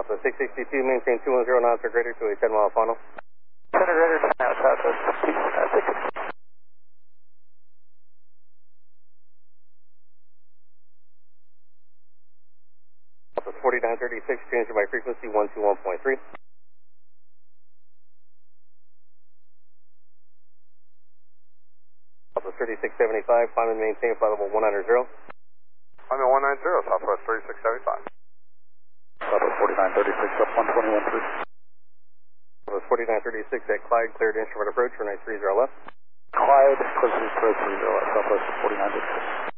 Alpha 662, maintain 210 knots or greater to a 10-mile final. 10 or greater, 10 now, Southwest 662. Alpha 4936, changing by frequency 121.3. Alpha 3675, climb and maintain flight level 190. I'm at 190, Southwest 3675. Southwest 4936 up 121.3. Alpha 4936 at Clyde, cleared instrument approach, runway 30 left. Clyde, close to 30 left, Southwest 4936.